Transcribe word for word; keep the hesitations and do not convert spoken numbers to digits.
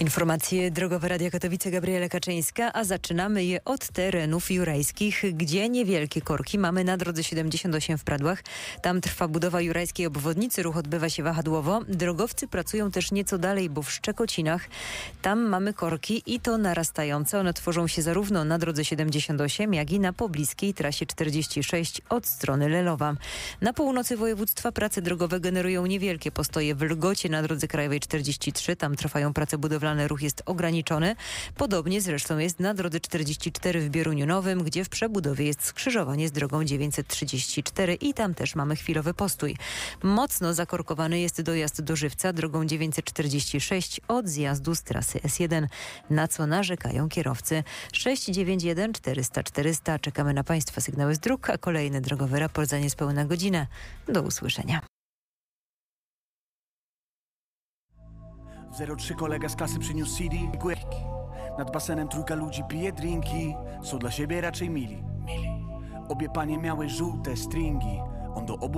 Informacje drogowe Radia Katowice, Gabriela Kaczyńska, a zaczynamy je od terenów jurajskich, gdzie niewielkie korki mamy na drodze siedemdziesiąt osiem w Pradłach. Tam trwa budowa jurajskiej obwodnicy, ruch odbywa się wahadłowo. Drogowcy pracują też nieco dalej, bo w Szczekocinach tam mamy korki i to narastające. One tworzą się zarówno na drodze siedemdziesiąt osiem, jak i na pobliskiej trasie czterdzieści sześć od strony Lelowa. Na północy województwa prace drogowe generują niewielkie postoje w Lgocie na drodze krajowej czterdzieści trzy. Tam trwają prace budowlane. Ruch jest ograniczony. Podobnie zresztą jest na drodze czterdzieści cztery w Bieruniu Nowym, gdzie w przebudowie jest skrzyżowanie z drogą dziewięćset trzydzieści cztery i tam też mamy chwilowy postój. Mocno zakorkowany jest dojazd do Żywca drogą dziewięćset czterdzieści sześć od zjazdu z trasy S jeden, na co narzekają kierowcy. sześć dziewięć jeden czterysta czterysta. Czekamy na Państwa sygnały z dróg, a kolejny drogowy raport za niespełna godzinę. Do usłyszenia. zero trzy kolega z klasy przyniósł C D. Nad basenem trójka ludzi pije drinki. Są dla siebie raczej mili. Obie panie miały żółte stringi. On do obu